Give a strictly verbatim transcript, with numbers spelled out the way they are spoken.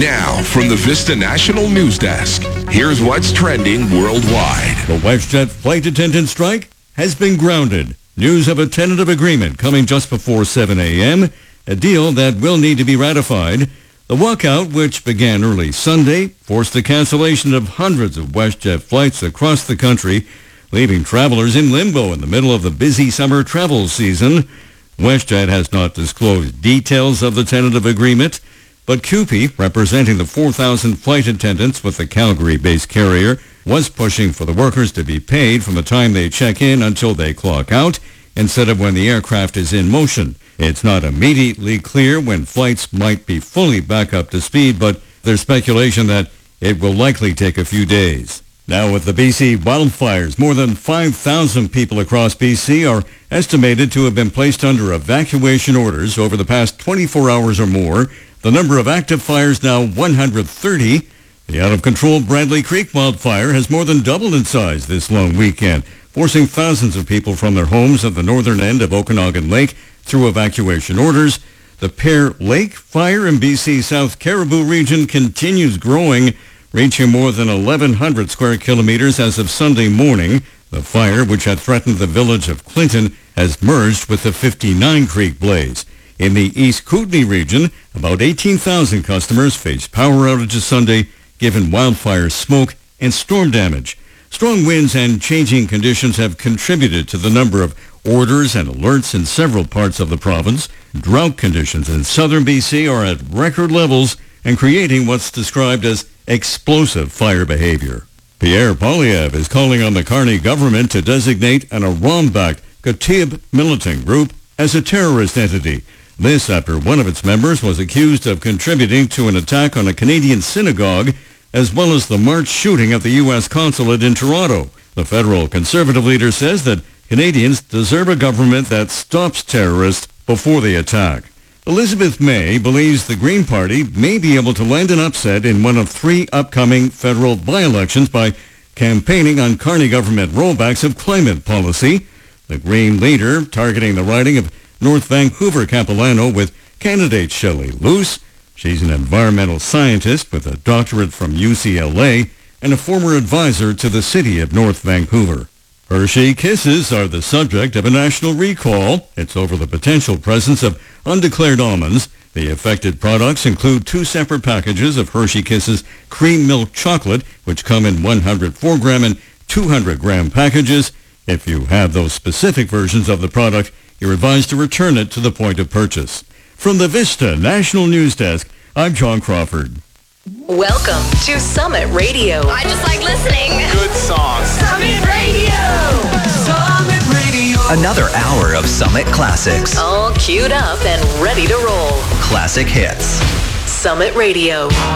Now, from the Vista National News Desk, here's what's trending worldwide. The WestJet flight attendant strike has been grounded. News of a tentative agreement coming just before seven a.m., a deal that will need to be ratified. The walkout, which began early Sunday, forced the cancellation of hundreds of WestJet flights across the country, leaving travelers in limbo in the middle of the busy summer travel season. WestJet has not disclosed details of the tentative agreement, but C U P E, representing the four thousand flight attendants with the Calgary-based carrier, was pushing for the workers to be paid from the time they check in until they clock out, instead of when the aircraft is in motion. It's not immediately clear when flights might be fully back up to speed, but there's speculation that it will likely take a few days. Now, with the B C wildfires, more than five thousand people across B C are estimated to have been placed under evacuation orders over the past twenty-four hours or more. The number of active fires now one hundred thirty. The out-of-control Bradley Creek wildfire has more than doubled in size this long weekend, forcing thousands of people from their homes at the northern end of Okanagan Lake through evacuation orders. The Pear Lake fire in B C South Caribou region continues growing, reaching more than eleven hundred square kilometers as of Sunday morning. The fire, which had threatened the village of Clinton, has merged with the fifty-nine Creek blaze. In the East Kootenay region, about eighteen thousand customers faced power outages Sunday, given wildfire smoke and storm damage. Strong winds and changing conditions have contributed to the number of orders and alerts in several parts of the province. Drought conditions in southern B C are at record levels and creating what's described as explosive fire behavior. Pierre Poilievre is calling on the Carney government to designate an Iran-backed Kataib militant group as a terrorist entity. This after one of its members was accused of contributing to an attack on a Canadian synagogue, as well as the March shooting at the U S consulate in Toronto. The federal conservative leader says that Canadians deserve a government that stops terrorists before they attack. Elizabeth May believes the Green Party may be able to land an upset in one of three upcoming federal by-elections by campaigning on Carney government rollbacks of climate policy. The Green leader targeting the riding of North Vancouver-Capilano with candidate Shelley Luce. She's an environmental scientist with a doctorate from U C L A and a former advisor to the city of North Vancouver. Hershey Kisses are the subject of a national recall. It's over the potential presence of undeclared almonds. The affected products include two separate packages of Hershey Kisses cream milk chocolate, which come in one hundred four gram and two hundred gram packages. If you have those specific versions of the product, you're advised to return it to the point of purchase. From the Vista National News Desk, I'm John Crawford. Welcome to Summit Radio. I just like listening. Good songs. Summit Radio. Summit Radio. Another hour of Summit Classics. All queued up and ready to roll. Classic hits. Summit Radio.